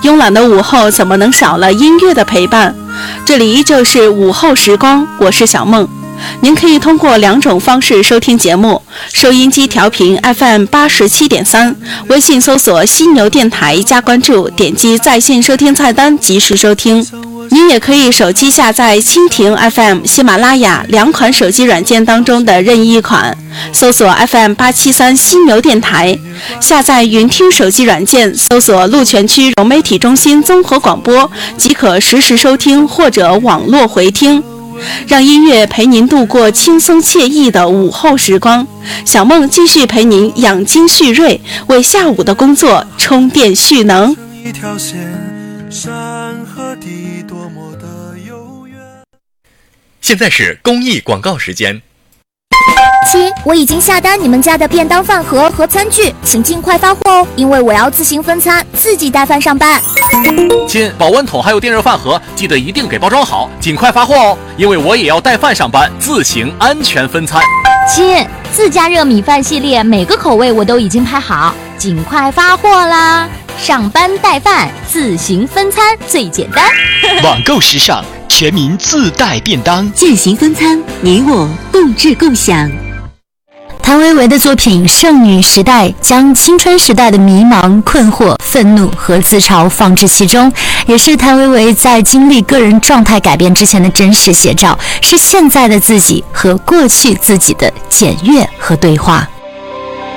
慵懒的午后怎么能少了音乐的陪伴？这里依旧是午后时光，我是小梦。您可以通过2种方式收听节目：收音机调频 FM87.3， 微信搜索犀牛电台加关注，点击在线收听菜单及时收听。您也可以手机下载蜻蜓 FM、喜马拉雅2款手机软件当中的任意一款，搜索 FM873 犀牛电台，下载云听手机软件，搜索鹿泉区融媒体中心综合广播，即可实时收听或者网络回听。让音乐陪您度过轻松惬意的午后时光，小梦继续陪您养精蓄锐，为下午的工作充电蓄能。 一条线，山和地多么的悠远。 现在是公益广告时间。 亲，我已经下单你们家的便当饭盒和餐具，请尽快发货哦，因为我要自行分餐，自己带饭上班。 亲，保温桶还有电热饭盒，记得一定给包装好，尽快发货哦，因为我也要带饭上班，自行安全分餐。 亲，自加热米饭系列每个口味我都已经拍好，尽快发货啦！上班带饭，自行分餐最简单。 网购时尚，全民自带便当， 践行分餐，你我共治共享。谭维维的作品《剩女时代》将青春时代的迷茫、困惑、愤怒和自嘲放置其中，也是谭维维在经历个人状态改变之前的真实写照，是现在的自己和过去自己的检阅和对话。